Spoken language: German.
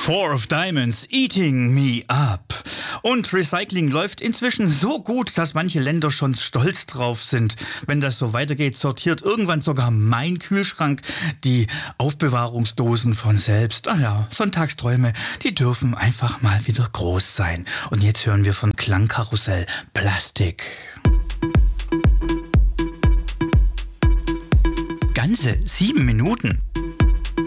Four of Diamonds, Eating Me Up. Und Recycling läuft inzwischen so gut, dass manche Länder schon stolz drauf sind. Wenn das so weitergeht, sortiert irgendwann sogar mein Kühlschrank die Aufbewahrungsdosen von selbst. Ach ja, Sonntagsträume, die dürfen einfach mal wieder groß sein. Und jetzt hören wir von Klangkarussell Plastik. Ganze 7 Minuten.